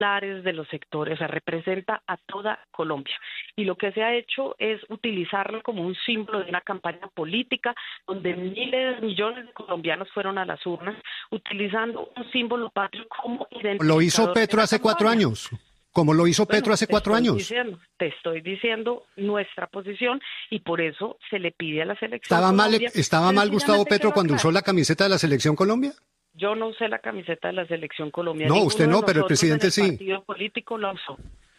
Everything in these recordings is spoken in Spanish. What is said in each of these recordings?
pilares de los sectores, o sea, representa a toda Colombia. Y lo que se ha hecho es utilizarlo como un símbolo de una campaña política donde miles, millones de colombianos fueron a las urnas utilizando un símbolo patrio como Lo hizo identificador de Petro la hace 4 campaña. años, como lo hizo Petro Bueno, hace 4 años. te estoy diciendo nuestra posición y por eso se le pide a la Selección Colombia ¿Estaba mal Gustavo sencillamente que Petro lo cuando usó aclare. la camiseta de la Selección Colombia? Yo no usé la camiseta de la Selección Colombia, No, usted ninguno de no, pero el nosotros en presidente el sí. partido político la usó.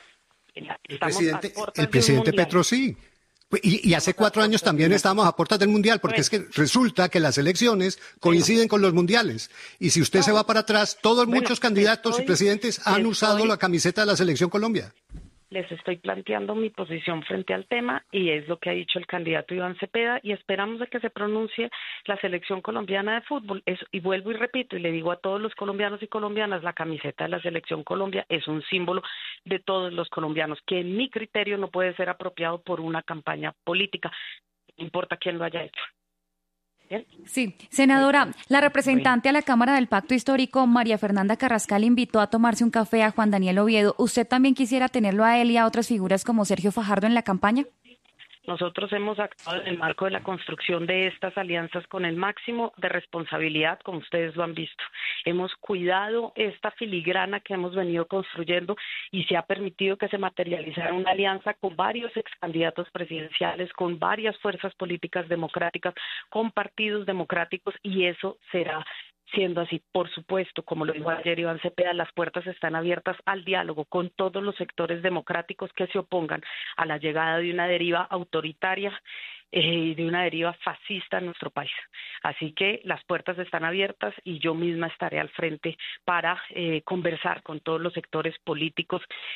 El Estamos a presidente, el puertas de un presidente mundial. Petro sí. Y hace Estamos a 4 años puertas de también una... estábamos a puertas del Mundial, porque es Bueno, que resulta que las elecciones bueno, coinciden con los mundiales. Y si usted se no, va para atrás, bueno, muchos candidatos y presidentes te han usado la estoy camiseta de la Selección Colombia. les estoy planteando mi posición frente al tema y es lo que ha dicho el candidato Iván Cepeda y esperamos de que se pronuncie la selección colombiana de fútbol. Y vuelvo y repito y le digo a todos los colombianos y colombianas, la camiseta de la selección Colombia es un símbolo de todos los colombianos que en mi criterio no puede ser apropiado por una campaña política, no importa quién lo haya hecho. ¿Bien? Sí, senadora, la Bueno. representante a la Cámara del Pacto Histórico, María Fernanda Carrascal, invitó a tomarse un café a Juan Daniel Oviedo. ¿Usted también quisiera tenerlo a él y a otras figuras como Sergio Fajardo en la campaña? Nosotros hemos actuado en el marco de la construcción de estas alianzas con el máximo de responsabilidad, como ustedes lo han visto. Hemos cuidado esta filigrana que hemos venido construyendo y se ha permitido que se materializara una alianza con varios excandidatos presidenciales, con varias fuerzas políticas democráticas, con partidos democráticos y eso será siendo así. Por supuesto, como lo dijo ayer Iván Cepeda, las puertas están abiertas al diálogo con todos los sectores democráticos que se opongan a la llegada de una deriva autoritaria y de una deriva fascista en nuestro país. Así que las puertas están abiertas y yo misma estaré al frente para conversar con todos los sectores políticos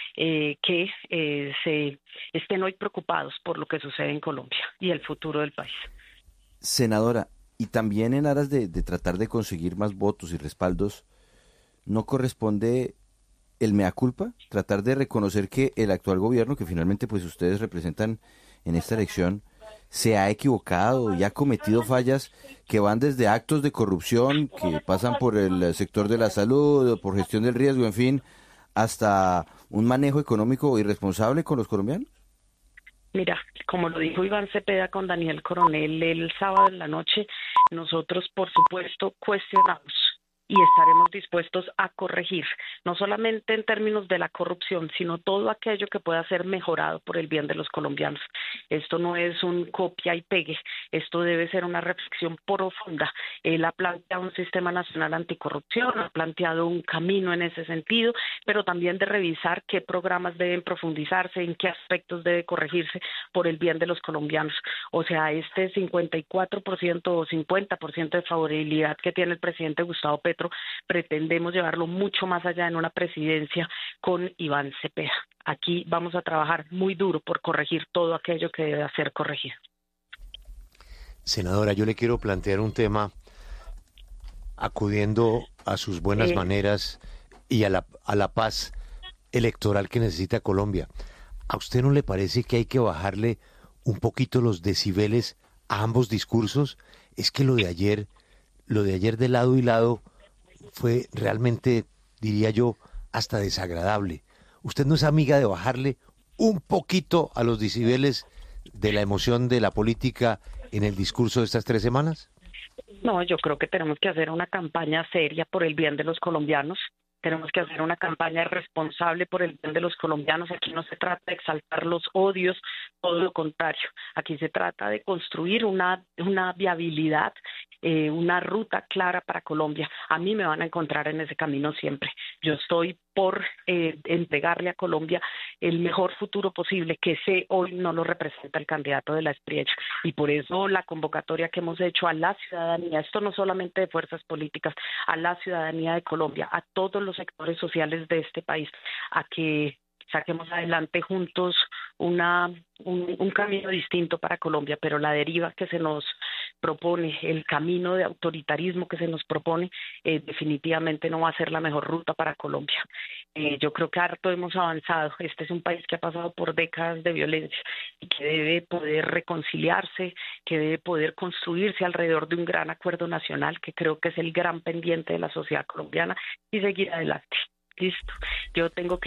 que se estén hoy preocupados por lo que sucede en Colombia y el futuro del país. Senadora, y también en aras de tratar de conseguir más votos y respaldos, ¿no corresponde el mea culpa? Tratar de reconocer que el actual gobierno, que finalmente pues ustedes representan en esta elección, se ha equivocado y ha cometido fallas que van desde actos de corrupción, que pasan por el sector de la salud, por gestión del riesgo, en fin, hasta un manejo económico irresponsable con los colombianos. Mira, como lo dijo Iván Cepeda con Daniel Coronel el sábado en la noche, nosotros por supuesto cuestionamos y estaremos dispuestos a corregir, no solamente en términos de la corrupción, sino todo aquello que pueda ser mejorado por el bien de los colombianos. Esto no es un copia y pegue, esto debe ser una reflexión profunda. Él ha planteado un sistema nacional anticorrupción, ha planteado un camino en ese sentido, pero también de revisar qué programas deben profundizarse, en qué aspectos debe corregirse por el bien de los colombianos. O sea, este 54% o 50% de favorabilidad que tiene el presidente Gustavo Petro, pretendemos llevarlo mucho más allá en una presidencia con Iván Cepeda. Aquí vamos a trabajar muy duro por corregir todo aquello que debe ser corregido. Senadora, yo le quiero plantear un tema acudiendo a sus buenas maneras y a la paz electoral que necesita Colombia. ¿A usted no le parece que hay que bajarle un poquito los decibeles a ambos discursos? Es que lo de ayer de lado y lado fue realmente, diría yo, hasta desagradable. ¿Usted no es amiga de bajarle un poquito a los decibeles de la emoción de la política en el discurso de estas 3 semanas? No, yo creo que tenemos que hacer una campaña seria por el bien de los colombianos. Tenemos que hacer una campaña responsable por el bien de los colombianos. Aquí no se trata de exaltar los odios, todo lo contrario. Aquí se trata de construir una viabilidad, una ruta clara para Colombia. A mí me van a encontrar en ese camino siempre. Yo estoy por entregarle a Colombia el mejor futuro posible, que sé hoy no lo representa el candidato de la expriech. Y por eso la convocatoria que hemos hecho a la ciudadanía, esto no solamente de fuerzas políticas, a la ciudadanía de Colombia, a todos los sectores sociales de este país, a que saquemos adelante juntos un camino distinto para Colombia, pero la deriva que se nos propone, el camino de autoritarismo que se nos propone, definitivamente no va a ser la mejor ruta para Colombia. Yo creo que harto hemos avanzado. Este es un país que ha pasado por décadas de violencia y que debe poder reconciliarse, que debe poder construirse alrededor de un gran acuerdo nacional, que creo que es el gran pendiente de la sociedad colombiana, y seguir adelante. Listo. Yo tengo que